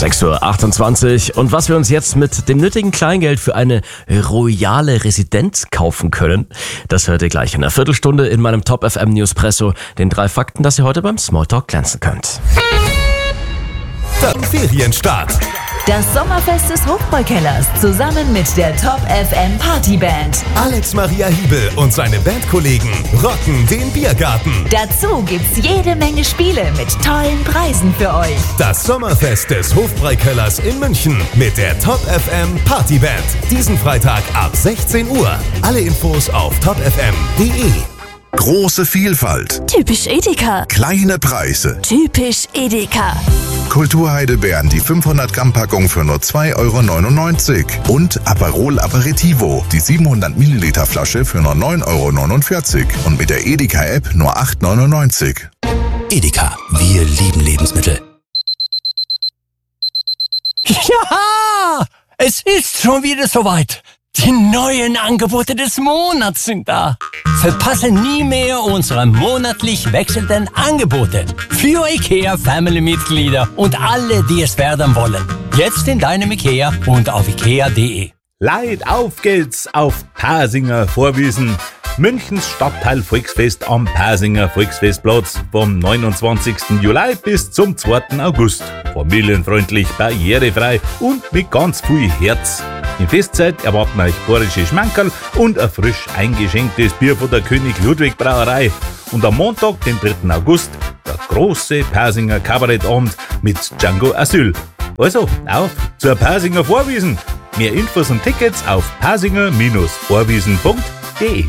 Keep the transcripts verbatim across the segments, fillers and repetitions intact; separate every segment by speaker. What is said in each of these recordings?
Speaker 1: sechs Uhr achtundzwanzig und was wir uns jetzt mit dem nötigen Kleingeld für eine royale Residenz kaufen können, das hört ihr gleich in einer Viertelstunde in meinem Top F M Newspresso, den drei Fakten, dass ihr heute beim Smalltalk glänzen könnt.
Speaker 2: Der Ferienstart.
Speaker 3: Das Sommerfest des Hofbräukellers zusammen mit der Top F M Partyband.
Speaker 2: Alex Maria Hiebel und seine Bandkollegen rocken den Biergarten.
Speaker 3: Dazu gibt's jede Menge Spiele mit tollen Preisen für euch.
Speaker 2: Das Sommerfest des Hofbräukellers in München mit der Top F M Partyband. Diesen Freitag ab sechzehn Uhr. Alle Infos auf top f m punkt d e.
Speaker 4: Große Vielfalt.
Speaker 5: Typisch Edeka.
Speaker 4: Kleine Preise.
Speaker 5: Typisch Edeka.
Speaker 4: Kulturheidelbeeren, die fünfhundert Gramm Packung für nur zwei Euro neunundneunzig. Und Aperol Aperitivo, die siebenhundert Milliliter Flasche für nur neun Euro neunundvierzig. Und mit der Edeka-App nur acht Euro neunundneunzig.
Speaker 6: Edeka, wir lieben Lebensmittel.
Speaker 7: Ja, es ist schon wieder soweit. Die neuen Angebote des Monats sind da. Verpasse nie mehr unsere monatlich wechselnden Angebote für IKEA-Family-Mitglieder und alle, die es werden wollen. Jetzt in deinem IKEA und auf ikea punkt de.
Speaker 8: Leid, auf geht's auf Pasinger Vorwiesen. Münchens Stadtteil Volksfest am Pasinger Volksfestplatz vom neunundzwanzigsten Juli bis zum zweiten August. Familienfreundlich, barrierefrei und mit ganz viel Herz. In Festzeit erwarten euch bayerische Schmankerl und ein frisch eingeschenktes Bier von der König Ludwig Brauerei. Und am Montag, den dritten August, der große Pasinger Kabarettabend mit Django Asyl. Also, auf zur Pasinger Vorwiesen. Mehr Infos und Tickets auf pasinger Vorwiesen punkt de.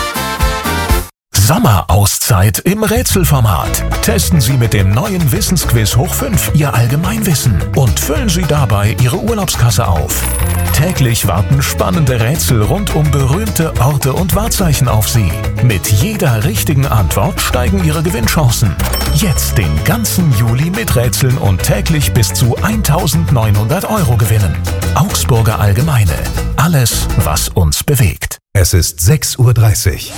Speaker 2: Sommerauszeit im Rätselformat. Testen Sie mit dem neuen Wissensquiz Hoch fünf Ihr Allgemeinwissen und füllen Sie dabei Ihre Urlaubskasse auf. Täglich warten spannende Rätsel rund um berühmte Orte und Wahrzeichen auf Sie. Mit jeder richtigen Antwort steigen Ihre Gewinnchancen. Jetzt den ganzen Juli miträtseln und täglich bis zu eintausendneunhundert Euro gewinnen. Augsburger Allgemeine. Alles, was uns bewegt. Es ist sechs Uhr dreißig.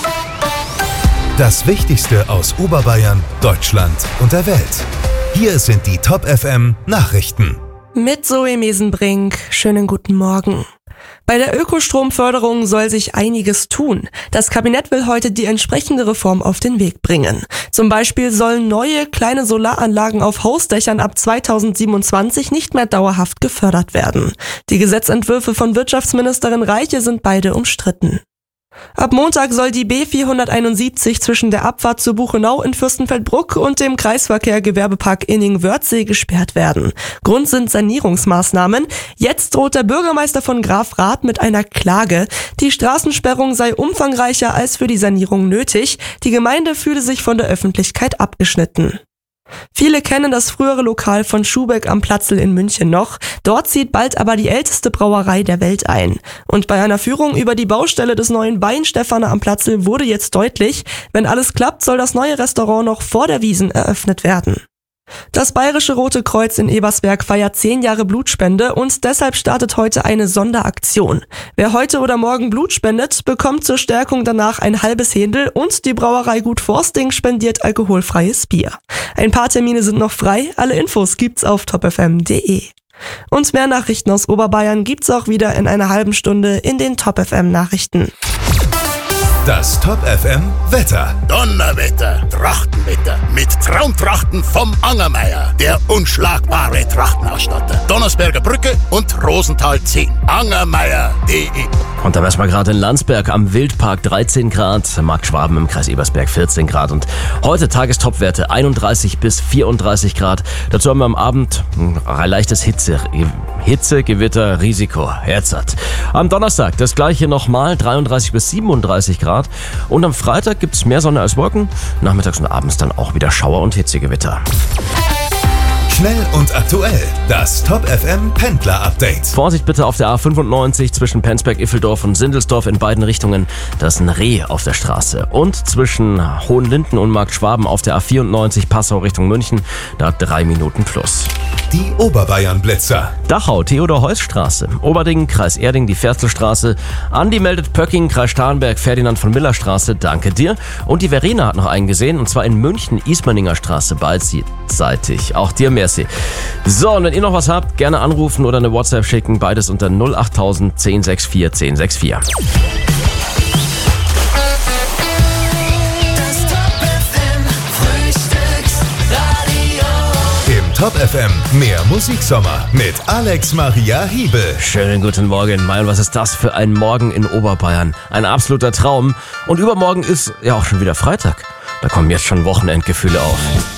Speaker 2: Das Wichtigste aus Oberbayern, Deutschland und der Welt. Hier sind die Top F M Nachrichten.
Speaker 9: Mit Zoe Mesenbrink. Schönen guten Morgen. Bei der Ökostromförderung soll sich einiges tun. Das Kabinett will heute die entsprechende Reform auf den Weg bringen. Zum Beispiel sollen neue kleine Solaranlagen auf Hausdächern ab zweitausendsiebenundzwanzig nicht mehr dauerhaft gefördert werden. Die Gesetzentwürfe von Wirtschaftsministerin Reiche sind beide umstritten. Ab Montag soll die B vierhunderteinundsiebzig zwischen der Abfahrt zur Buchenau in Fürstenfeldbruck und dem Kreisverkehr Gewerbepark Inning-Wörthsee gesperrt werden. Grund sind Sanierungsmaßnahmen. Jetzt droht der Bürgermeister von Grafrath mit einer Klage. Die Straßensperrung sei umfangreicher als für die Sanierung nötig. Die Gemeinde fühle sich von der Öffentlichkeit abgeschnitten. Viele kennen das frühere Lokal von Schubeck am Platzl in München noch. Dort zieht bald aber die älteste Brauerei der Welt ein. Und bei einer Führung über die Baustelle des neuen Weinstefaner am Platzl wurde jetzt deutlich, wenn alles klappt, soll das neue Restaurant noch vor der Wiesn eröffnet werden. Das Bayerische Rote Kreuz in Ebersberg feiert zehn Jahre Blutspende und deshalb startet heute eine Sonderaktion. Wer heute oder morgen Blut spendet, bekommt zur Stärkung danach ein halbes Händel und die Brauerei Gut Forsting spendiert alkoholfreies Bier. Ein paar Termine sind noch frei, alle Infos gibt's auf top f m punkt de. Und mehr Nachrichten aus Oberbayern gibt's auch wieder in einer halben Stunde in den Top F M Nachrichten.
Speaker 2: Das Top F M Wetter.
Speaker 6: Donnerwetter, Trachtenwetter mit Traumtrachten vom Angermeier, der unschlagbare Trachtenausstatter. Donnersberger Brücke und Rosenthal zehn. Angermeier punkt de.
Speaker 1: Und da messen wir gerade in Landsberg am Wildpark dreizehn Grad, Markt Schwaben im Kreis Ebersberg vierzehn Grad und heute Tagestopwerte einunddreißig bis vierunddreißig Grad. Dazu haben wir am Abend ein leichtes Hitze, Hitze, Gewitter, Risiko. Herzert. Am Donnerstag das gleiche nochmal, dreiunddreißig bis siebenunddreißig Grad und am Freitag gibt's mehr Sonne als Wolken, nachmittags und abends dann auch wieder Schauer und Hitzegewitter.
Speaker 2: Schnell und aktuell. Das Top F M Pendler Update.
Speaker 1: Vorsicht bitte auf der A fünfundneunzig zwischen Penzberg-Iffeldorf und Sindelsdorf in beiden Richtungen. Da ist ein Reh auf der Straße. Und zwischen Hohenlinden und Markt Schwaben auf der A vierundneunzig Passau Richtung München. Da drei Minuten plus.
Speaker 2: Die Oberbayern-Blitzer.
Speaker 1: Dachau, Theodor-Heuss-Straße. Oberding, Kreis Erding, die Ferzelstraße. Andi meldet Pöcking, Kreis Starnberg, Ferdinand von Miller Straße. Danke dir. Und die Verena hat noch einen gesehen, und zwar in München, Ismaninger Straße, beidseitig. Auch dir, merci. So, und wenn ihr noch was habt, gerne anrufen oder eine WhatsApp schicken. Beides unter null achttausend zehn sechs vier zehn sechs vier.
Speaker 2: Top F M, mehr Musiksommer mit Alex Maria Hiebel.
Speaker 1: Schönen guten Morgen. Mein, was ist das für ein Morgen in Oberbayern? Ein absoluter Traum. Und übermorgen ist ja auch schon wieder Freitag. Da kommen jetzt schon Wochenendgefühle auf.